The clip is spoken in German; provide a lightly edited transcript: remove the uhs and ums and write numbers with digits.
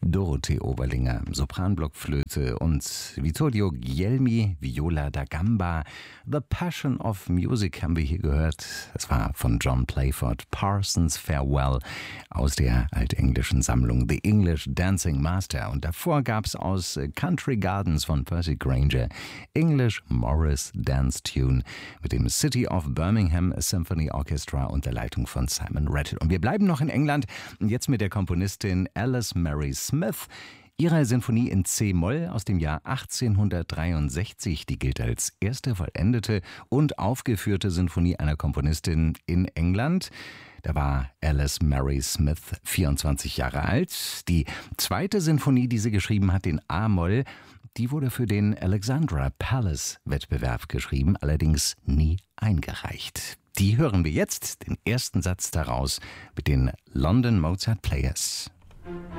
Dorothee Oberlinger, Sopranblockflöte und Vittorio Guglielmi, Viola da Gamba. The Passion of Music haben wir hier gehört. Das war von John Playford, Parsons Farewell aus der altenglischen Sammlung The English Dancing Master. Und davor gab es aus Country Gardens von Percy Grainger English Morris Dance Tune mit dem City of Birmingham Symphony Orchestra unter Leitung von Simon Rattle. Und wir bleiben noch in England, jetzt mit der Komponistin Alice Mary Smith. Ihre Sinfonie in C-Moll aus dem Jahr 1863, die gilt als erste vollendete und aufgeführte Sinfonie einer Komponistin in England. Da war Alice Mary Smith 24 Jahre alt. Die zweite Sinfonie, die sie geschrieben hat, in A-Moll, die wurde für den Alexandra Palace Wettbewerb geschrieben, allerdings nie eingereicht. Die hören wir jetzt, den ersten Satz daraus, mit den London Mozart Players.